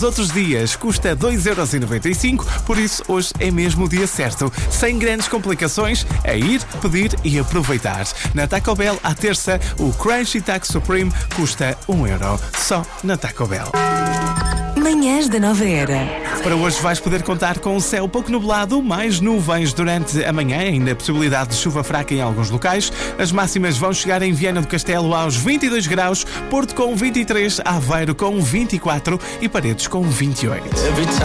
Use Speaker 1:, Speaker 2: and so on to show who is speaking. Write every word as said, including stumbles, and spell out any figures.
Speaker 1: Outros dias custa dois euros e noventa e cinco, por isso hoje é mesmo o dia certo. Sem grandes complicações, é ir, pedir e aproveitar. Na Taco Bell, à terça, o Crunchy Taco Supreme custa um euro. Só na Taco Bell.
Speaker 2: Manhãs da Nova Era.
Speaker 1: Para hoje vais poder contar com o céu pouco nublado, mais nuvens durante a manhã, ainda a possibilidade de chuva fraca em alguns locais. As máximas vão chegar em Viana do Castelo aos vinte e dois graus, Porto com vinte e três, Aveiro com vinte e quatro e Paredes com vinte e oito.